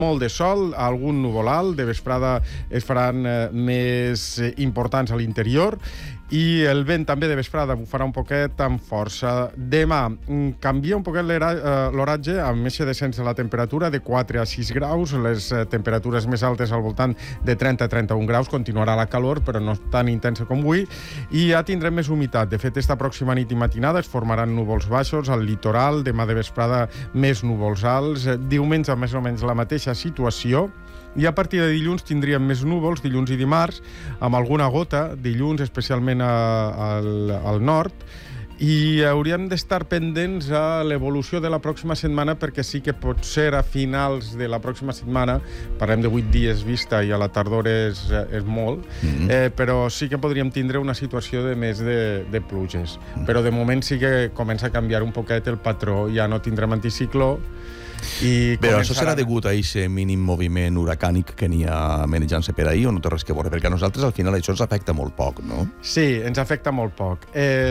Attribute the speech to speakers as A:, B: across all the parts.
A: molt de sol, algun núvol alt, de vesprada es faran més importants a l'interior i el vent també de vesprada bufarà un poquet amb força. Demà canvia un poquet l'oratge amb més descens de la temperatura de 4 a 6 graus, les temperatures més altes al voltant de 30 a 31 graus, continuarà la calor però no tan intensa com avui i ja tindrem més humitat. De fet, esta pròxima nit i matinada es formaran núvols baixos al litoral, demà de vesprada més núvols alts, diumenge més o menys la mateixa situació. I a partir de dilluns tindríem més núvols, dilluns i dimarts, amb alguna gota, dilluns especialment al nord, i hauríem d'estar pendents a l'evolució de la pròxima setmana perquè sí que potser a finals de la pròxima setmana, parlem de 8 dies vista i a la tardor és molt, però sí que podríem tindre una situació de més de pluges. Però de moment sí que comença a canviar un poquet el patró, ja no tindrem anticicló.
B: Però això serà degut a aquest mínim moviment huracànic que n'hi ha manejant-se per ahir o no té res que veure? Perquè a nosaltres al final això ens afecta molt poc, no?
A: Sí, ens afecta molt poc.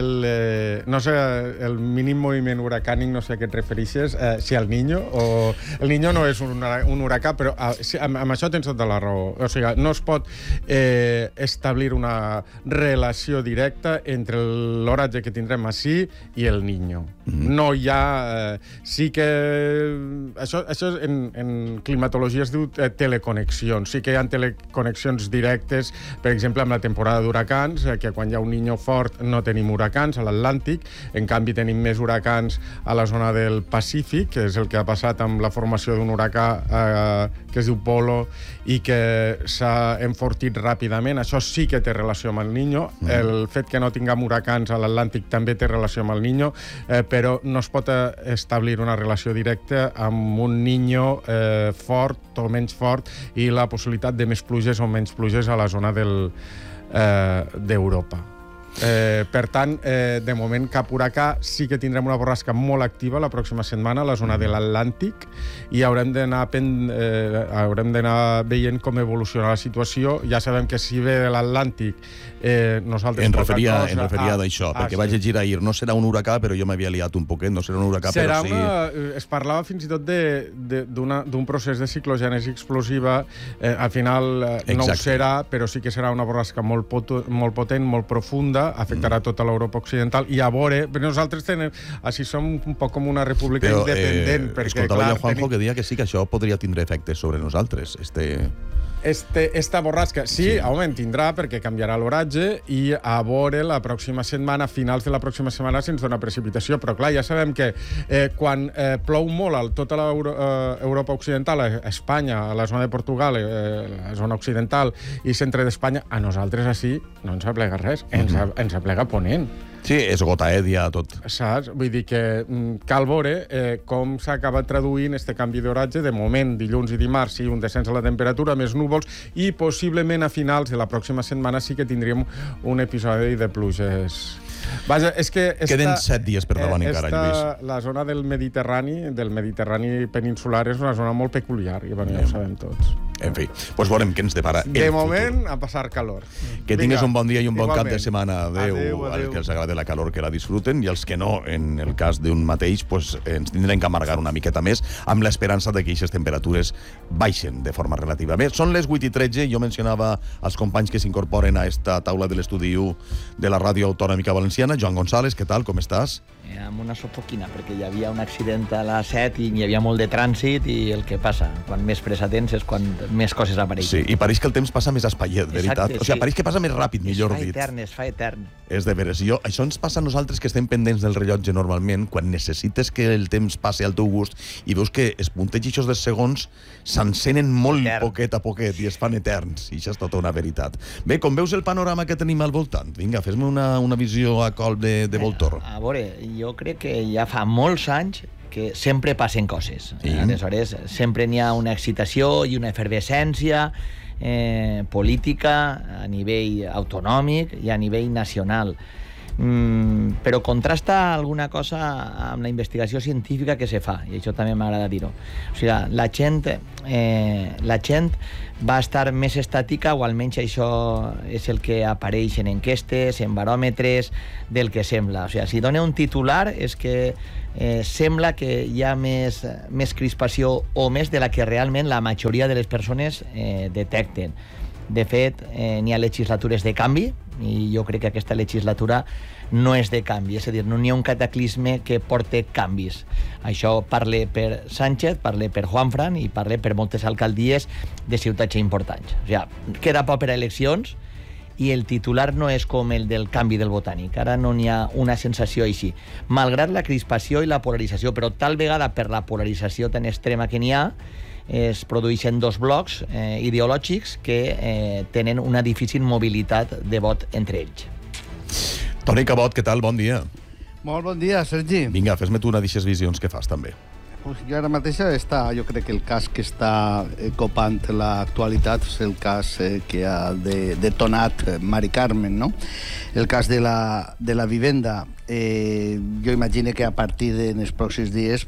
A: No sé, el mínim moviment huracànic, no sé a què et refereixes, si al Niño o... El Niño no és un huracà, però amb això tens tota la raó. O sigui, no es pot establir una relació directa entre l'oratge que tindrem ací i el Niño. No hi ha... Sí que... Això en climatologia es diu teleconnexions. Sí que hi ha teleconnexions directes, per exemple, amb la temporada d'huracans, que quan hi ha un Niño fort no tenim huracans a l'Atlàntic, en canvi tenim més huracans a la zona del Pacífic, que és el que ha passat amb la formació d'un huracà que es diu Polo i que s'ha enfortit ràpidament. Això sí que té relació amb el Niño. El fet que no tinguem huracans a l'Atlàntic també té relació amb el Niño, però no es pot establir una relació directa amb un Niño fort o menys fort i la possibilitat de més pluges o menys pluges a la zona d'Europa. Per tant, de moment cap huracà. Sí que tindrem una borrasca molt activa la pròxima setmana a la zona de l'Atlàntic i haurem d'anar veient com evoluciona la situació. Ja sabem que si ve de l'Atlàntic nosaltres...
B: Em referia d'això, perquè vaig llegir ahir, no serà un huracà, però jo m'havia liat un poquet, no serà un huracà, però sí...
A: Es parlava fins i tot d'un procés de ciclogènesi explosiva. Al final no ho serà, però sí que serà una borrasca molt potent, molt profunda, afectarà tota l'Europa occidental i a veure, nosaltres així som un poc com una república independent.
B: Escoltava jo Juanjo que deia que sí, que això podria tindre efectes sobre nosaltres.
A: Esta borrasca, sí, home, en tindrà perquè canviarà l'oratge i a veure la pròxima setmana, a finals de la pròxima setmana, se'ns dona precipitació. Però clar, ja sabem que quan plou molt a tota l'Europa occidental, a Espanya, a la zona de Portugal, a la zona occidental i centre d'Espanya, a nosaltres així no ens aplega res, ens aplega Ponent.
B: Sí, és gota èdia, tot.
A: Saps? Vull dir que cal veure com s'acaba traduint este canvi d'oratge. De moment, dilluns i dimarts, sí, un descens a la temperatura, més núvols, i possiblement a finals de la pròxima setmana sí que tindríem un episodi de pluges. Vaja, és que...
B: Queden 7 dies per davant encara, Lluís.
A: La zona del Mediterrani peninsular és una zona molt peculiar, i ja ho sabem tots.
B: En fi, doncs veurem què ens depara el futur.
A: De moment, a passar calor.
B: Que tingues un bon dia i un bon cap de setmana. Adéu. Als que els agrada la calor, que la disfruten, i els que no, en el cas d'un mateix, ens tindrem que amargar una miqueta més, amb l'esperança de que aquestes temperatures baixen de forma relativa. Bé, són les 8:13, jo mencionava als companys que s'incorporen a esta taula de l'estudi 1 de la Ràdio Autonòmica Valenciana. Joan González, què tal, com estàs?
C: Amb una sofoquina, perquè hi havia un accident a la 7 i hi havia molt de trànsit, i el que passa, quan més pressa tens és quan més coses apareixen.
B: Sí, i pareix que el temps passa més espaiet, veritat? O sigui, pareix que passa més ràpid, millor dit.
C: Es fa etern.
B: És de veres. Això ens passa a nosaltres, que estem pendents del rellotge normalment, quan necessites que el temps passi al teu gust i veus que els puntejos de segons s'encenen molt poquet a poquet i es fan eterns, i això és tota una veritat. Bé, com veus el panorama que tenim al voltant? Vinga, fes-me una visió a col de voltor.
C: A veure, jo crec que ja fa molts anys que sempre passen coses. Aleshores, sempre n'hi ha una excitació i una efervescència política a nivell autonòmic i a nivell nacional. Però contrasta alguna cosa amb la investigació científica que se fa, i això també m'agrada dir-ho. O sigui, la gent va estar més estàtica, o almenys això és el que apareix en enquestes, en baròmetres, del que sembla. O sigui, si dona un titular és que sembla que hi ha més crispació o més de la que realment la majoria de les persones detecten. De fet, n'hi ha legislatures de canvi, i jo crec que aquesta legislatura no és de canvi, és a dir, no n'hi ha un cataclisme que porte canvis. Això parla per Sánchez, parla per Juanfran i parla per moltes alcaldies de ciutats importants. O sigui, queda poc per a eleccions i el titular no és com el del canvi del Botànic. Ara no n'hi ha una sensació així. Malgrat la crispació i la polarització, però tal vegada per la polarització tan extrema que n'hi ha, es produeixen dos blocs ideològics que tenen una difícil mobilitat de vot entre ells.
B: Toni Cabot, què tal? Bon dia.
D: Molt bon dia, Sergi.
B: Vinga, fes-me tu una d'aquestes visions que fas, també.
D: Jo ara mateix jo crec que el cas que està copant l'actualitat és el cas que ha detonat Mari Carmen, no? El cas de la vivenda. Jo imagino que a partir dels pròxims dies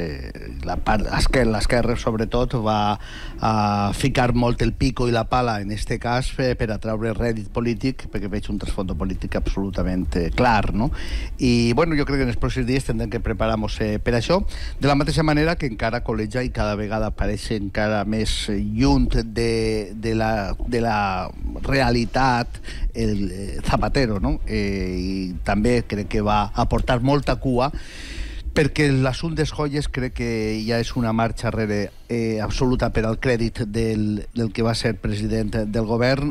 D: l'esquerra sobretot va a ficar molt el pico i la pala en este cas per atraure rèdit polític, perquè veig un trasfondo polític absolutament clar, no? I bueno, jo crec que en els pròxims dies tindrem que preparar-nos per això, de la mateixa manera que encara col·leja i cada vegada apareix encara més lluny de la realitat el Zapatero, no? I també crec que va aportar molta cua, perquè l'assumpte des joies crec que ja és una marxa enrere absoluta per al crèdit del que va ser president del govern,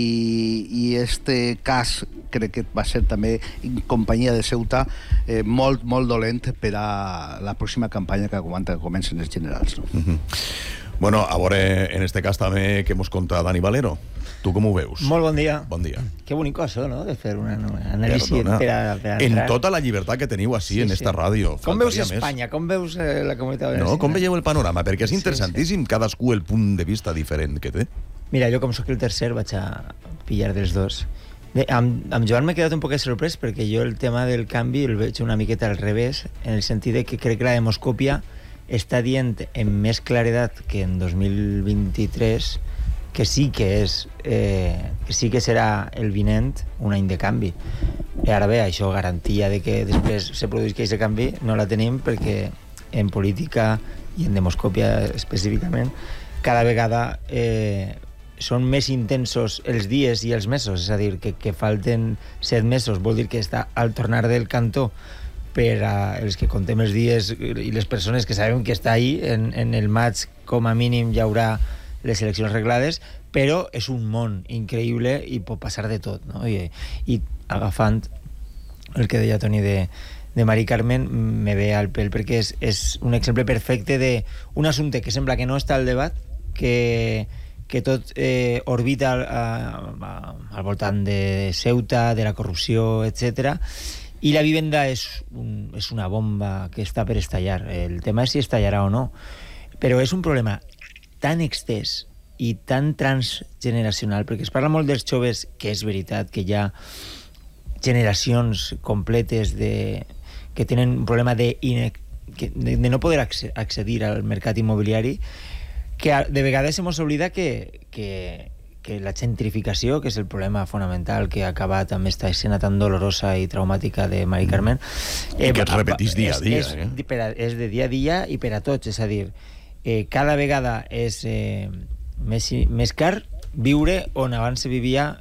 D: i este cas crec que va ser també en companyia de Ceuta molt, molt dolent per a la pròxima campanya que comencen els generals, no?
B: Bueno, a veure, en este cas també, què mos conta Dani Valero? Tu com ho veus?
E: Molt bon dia.
B: Bon dia.
E: Que bonico això, no?, de fer una anàlisi per a
B: en tota la llibertat que teniu així, en esta ràdio.
E: Com veus Espanya? Com veus la Comunitat Valenciana?
B: No, com veieu el panorama? Perquè és interessantíssim, cadascú el punt de vista diferent que té.
E: Mira, jo com sóc el tercer vaig a pillar dels dos. Amb Joan m'he quedat un poc sorprès, perquè jo el tema del canvi el veig una miqueta al revés, en el sentit de que crec que la demoscòpia està dient amb més claredat que en 2023 que sí que serà el vinent un any de canvi. I ara bé, això, garantia de que després se produïsca aquest canvi, no la tenim, perquè en política i en demoscòpia específicament cada vegada són més intensos els dies i els mesos, és a dir, que falten 7 mesos, vol dir que està al tornar del cantó per a els que contem els dies i les persones que sabem que està ahí, en el maig com a mínim hi haurà les eleccions arreglades, però és un món increïble i pot passar de tot, no? I agafant el que deia Toni de Mari Carmen, me ve al pèl, perquè és un exemple perfecte d'un assumpte que sembla que no està al debat, que tot orbita al voltant de Ceuta, de la corrupció, etc. I la vivenda és una bomba que està per estallar. El tema és si estallarà o no, però és un problema tan extès i tan transgeneracional, perquè es parla molt dels joves, que és veritat que hi ha generacions completes que tenen un problema de no poder accedir al mercat immobiliari, que de vegades se mos oblida que la gentrificació, que és el problema fonamental que ha acabat amb aquesta escena tan dolorosa i traumàtica de Mari Carmen,
B: i que es repetís dia a dia.
E: És de dia a dia i per a tots, és a dir, cada vegada és més car viure on abans se vivia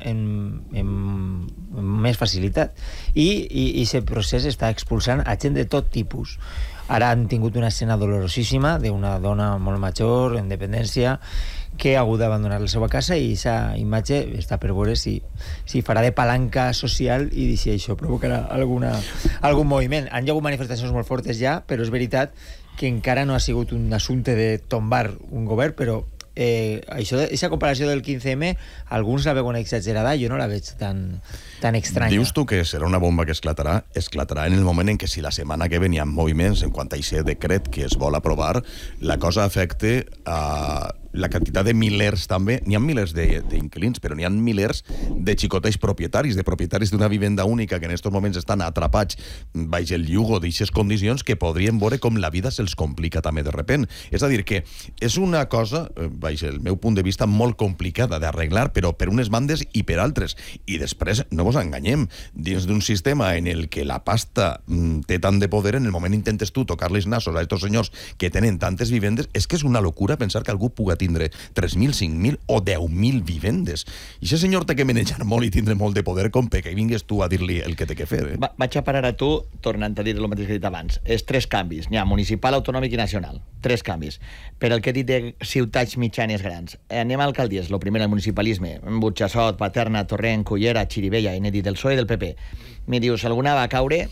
E: amb més facilitat, i aquest procés està expulsant a gent de tot tipus. Ara han tingut una escena dolorosíssima d'una dona molt major, en dependència, que ha hagut d'abandonar la seva casa, i aquesta imatge està per veure si farà de palanca social i si això provocarà algun moviment. Han hagut manifestacions molt fortes ja, però és veritat que encara no ha sigut un assumpte de tombar un govern, però aquesta comparació del 15M alguns la veuen exagerada, jo no la veig tan estranya.
B: Dius tu que serà una bomba que esclatarà en el moment en què, si la setmana que ve hi ha moviments en quant a aquest decret que es vol aprovar, la cosa afecte a la quantitat de milers també, n'hi ha milers d'inquilins, però n'hi ha milers de xicotells propietaris, de propietaris d'una vivenda única que en aquests moments estan atrapats baix el lliugo d'aixes condicions que podrien veure com la vida se'ls complica també de repent. És a dir, que és una cosa, baix el meu punt de vista, molt complicada d'arreglar, però per unes bandes i per altres. I després, no vos enganyem, dins d'un sistema en el que la pasta té tant de poder, en el moment intentes tu tocar les nassos a aquests senyors que tenen tantes vivendes, és que és una locura pensar que algú puga tindre 3.000, 5.000 o 10.000 vivendes. I aquest senyor té que manejar molt i tindre molt de poder com perquè vingues tu a dir-li el que té que fer.
C: Vaig a parar a tu, tornant a dir el mateix que he dit abans. És 3 canvis. N'hi ha municipal, autonòmic i nacional. 3 canvis. Per el que he dit de ciutats mitjanes grans. Anem a alcaldies. Lo primer, el municipalisme. Burjassot, Paterna, Torrent, Cullera, Xirivella, he dit del PSOE i del PP. Me dius, alguna va caure?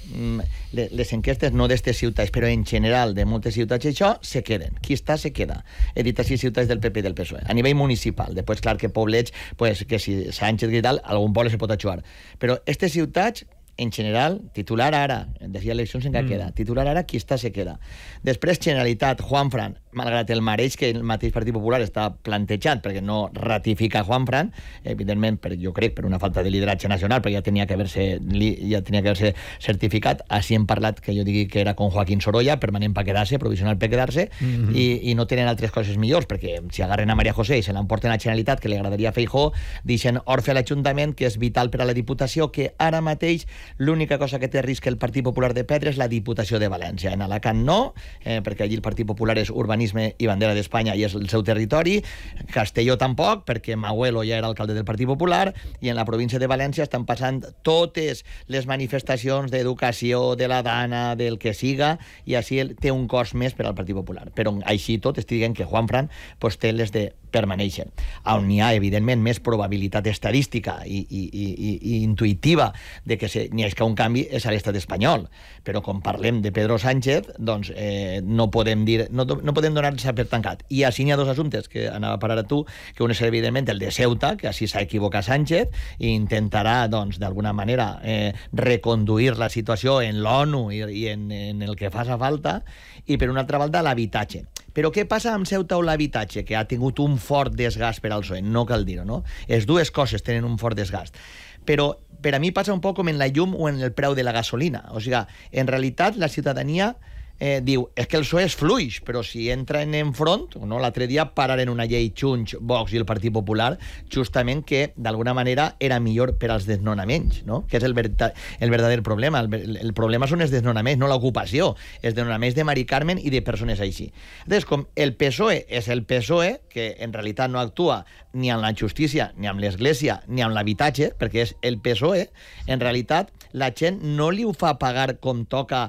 C: Les enquestes no d'estes ciutats, però en general de moltes ciutats això se queden. Qui està se queda. He dit així ciutats del PP i del PSOE. A nivell municipal. Després, clar, que poblets, pues, que si Sánchez i tal, algun poble se pot ajuar. Però aquestes ciutats, en general, titular ara, decía eleccions encara queda, titular ara, qui està se queda. Després, Generalitat, Juanfran, malgrat el mareig que el mateix Partit Popular està plantejat, perquè no ratifica Juanfran, evidentment, jo crec, per una falta de lideratge nacional, perquè ja tenia que haver-se certificat. Així hem parlat, que jo digui que era con Joaquín Sorolla, permanent per quedar-se, provisional per quedar-se, i no tenen altres coses millors, perquè si agarren a María José i se l'emporten a Generalitat, que li agradaria a Feijóo, deixen orfe a l'Ajuntament, que és vital per a la Diputació, que ara mateix l'única cosa que té risc el Partit Popular de perdre és la Diputació de València. En Alacant no, perquè allí el Partit Popular és urbanisme i bandera d'Espanya i és el seu territori. Castelló tampoc, perquè Mahuelo ja era alcalde del Partit Popular, i en la província de València estan passant totes les manifestacions d'educació, de la dana, del que siga, i així té un cost més per al Partit Popular. Però així tot estic dient que Juanfran pues, té les de permaneixen. On hi ha, evidentment, més probabilitat estadística i intuïtiva de que n'hi hagi un canvi és a l'estat espanyol. Però quan parlem de Pedro Sánchez, doncs no podem donar-se per tancat. I així n'hi ha 2 assumptes que anava a parar a tu, que un és evidentment el de Ceuta, que així s'ha equivocat Sánchez, i intentarà, doncs, d'alguna manera reconduir la situació en l'ONU i en el que faci falta, i per una altra banda l'habitatge. Però què passa amb Ceuta o l'habitatge, que ha tingut un fort desgast per al PSOE? No cal dir-ho, no? Les dues coses tenen un fort desgast. Però per a mi passa un poc com en la llum o en el preu de la gasolina. O sigui, en realitat la ciutadania diu, és que el PSOE és fluix, però si entren en front, no? L'altre dia pararen una llei Junts, Vox i el Partit Popular, justament que d'alguna manera era millor per als desnonaments, no? Que és el verdader problema. El problema són els desnonaments, no l'ocupació. Els desnonaments de Mari Carmen i de persones així. Llavors, com el PSOE és el PSOE, que en realitat no actua ni amb la justícia, ni amb l'església, ni amb l'habitatge, perquè és el PSOE, en realitat la gent no li ho fa pagar com toca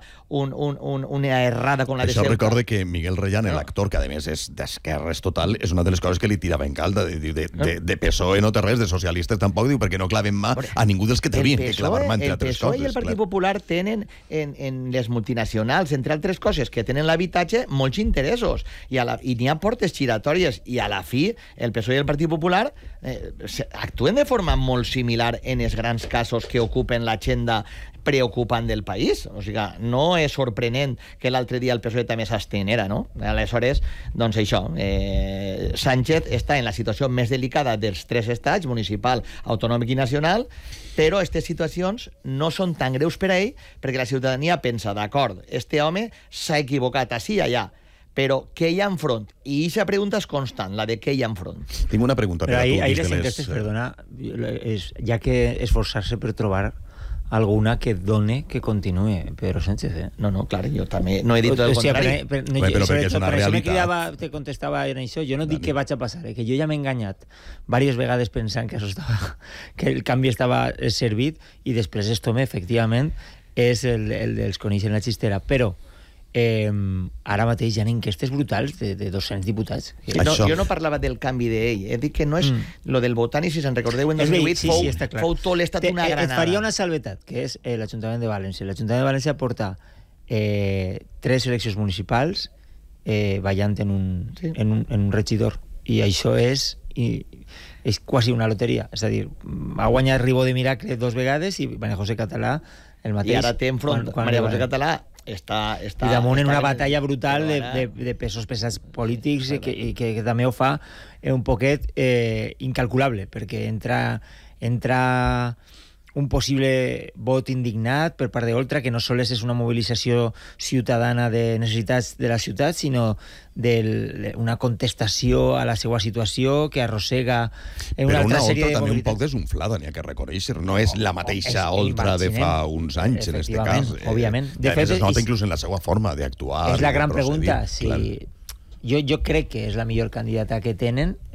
C: una errada com la de
B: Ceuta. Això recorde que Miguel Reyán, l'actor, que a més és d'esquerres total, és una de les coses que li tirava en calda. De PSOE no té res, de socialistes tampoc, diu, perquè no claven mà a ningú dels que t'haurien de clavar mà entre altres coses.
C: El PSOE i el Partit Popular tenen en les multinacionals, entre altres coses, que tenen l'habitatge, molts interessos. I n'hi ha portes giratòries, i a la fi el PSOE i el Partit Popular actuen de forma molt similar en els grans casos que ocupen l'agenda preocupant del país. O sigui, no és sorprenent que l'altre dia el PSOE també s'abstenera, no? Aleshores, doncs això, Sánchez està en la situació més delicada dels 3 estats, municipal, autonòmic i nacional, però aquestes situacions no són tan greus per a ell, perquè la ciutadania pensa, d'acord, este home s'ha equivocat així i allà, però què hi ha enfront? I aquesta pregunta és constant, la de què hi ha enfront.
B: Tinc una pregunta per a tu.
E: Ahir les enquestes, perdona, ja que esforçar-se per trobar alguna que done que continue Pedro Sánchez,
C: No, clar, jo també no he dit el contrari.
B: Però perquè és una realitat.
E: Te contestava en això, jo no dic què vaig a passar, que jo ja m'he enganyat diverses vegades pensant que que el canvi estava servit, i després esto efectivament és el dels conills en la xistera, però ara mateix hi ha enquestes brutals de 200 diputats.
C: Jo no parlava del canvi d'ell, he dit que no és lo del Botani, si se'n recordeu, en 2008 fou tot l'estat una granada.
E: Et faria una salvetat, que és l'Ajuntament de València. L'Ajuntament de València porta 3 eleccions municipals ballant en un regidor, i això és quasi una loteria. És a dir, ha guanyat Ribó de Miracle 2 vegades i María José Català el mateix.
C: I ara té enfront María José Català
E: I damunt en una batalla brutal de pesos pesats polítics i que també ho fa un poquet incalculable, perquè entra un possible vot indignat per part d'Oltra, que no sols és una mobilització ciutadana de necessitats de la ciutat, sinó d'una contestació a la seva situació que arrossega una altra sèrie de
B: Oltra també un poc desunflada, n'hi ha que reconèixer. No és la mateixa Oltra de fa uns anys, en aquest cas.
E: Òbviament.
B: De fet, es nota inclús en la seva forma d'actuar.
E: És la gran pregunta. Jo crec que és la millor candidata que tenen,